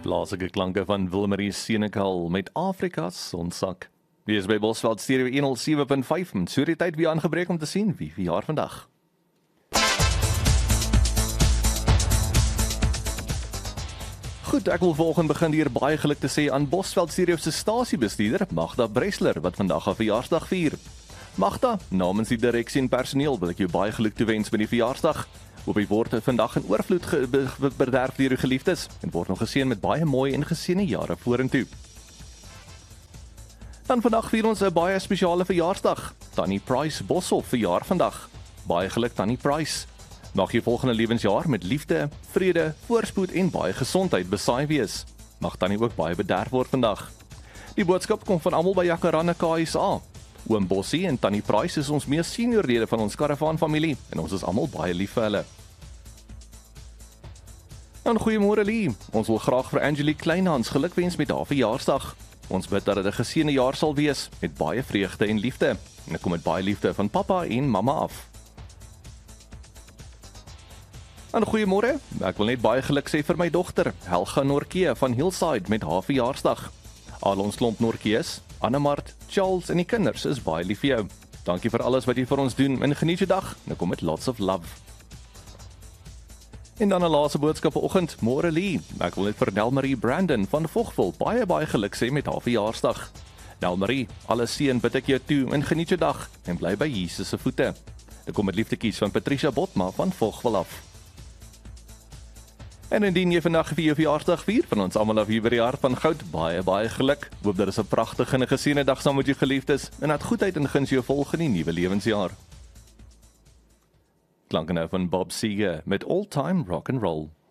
Plaaslike klanke van Wilmarie Senekal met Afrika's sonsak. Wie is by Bosveld Stereo 107.5 met so die tyd weer aangebreek om te sien wie verjaar vandag. Goed, ek wil volgende begin hier baie geluk te sê aan Bosveld Stereo se stasiebestuurder Magda Bressler wat vandag haar verjaarsdag vier. Magda, namens die direksie en personeel wil ek jou baie geluk toewens met die verjaarsdag. Hoop jy word vandag in oorvloed bederf deur jou geliefdes en word nog geseën met baie mooi en geseënde jare vorentoe. Dan vandag vier ons 'n baie spesiale verjaarsdag. Tannie Price Boshoff verjaar vandag. Baie geluk Tannie Price. Mag jy volgende lewensjaar met liefde, vrede, voorspoed en baie gesondheid besaai wees. Mag Tannie ook baie bederf word vandag. Die boodskap kom van almal by Jacaranda KSA. Oom Bossie en Tannie Price is ons mees senior lede van ons karavaan familie en ons is almal baie lief vir hulle. Dan goeiemôre Lee. Ons wil graag vir Angelique Kleinhans gelukwens met haar verjaarsdag. Ons bid dat dit 'n geseënde jaar sal wees met baie vreugde en liefde. En ek kom met baie liefde van pappa en mamma af. En goeiemôre. Ek wil net baie geluk sê vir my dogter, Helga Norke van Hillside met haar verjaarsdag. Al ons klomp Norkees, Annemart, Charles en die kinders is baie lief vir jou. Dankie vir alles wat jy vir ons doen en geniet jou dag. Nou kom met lots of love. En dan 'n laaste boodskap vanoggend, môre Lee. Ek wil net vir Nelmarie Brandon van Vogwel baie geluk sê met haar verjaarsdag. Nelmarie, alles seën bid ek jou toe en geniet jou dag en bly by Jesus se voete. Ek kom met liefdekies van Patricia Botma van Vogwel af. En indien jy vandag vir jou verjaarsdag vier, van ons almal af hier by die Hart van Goud, baie geluk. Hoop dat dit 'n pragtige en 'n geseënde dag saam met jou geliefdes en dat goedheid en guns jou volg in die nuwe lewensjaar. Klanke nou van Bob Seger met All Time Rock and Roll.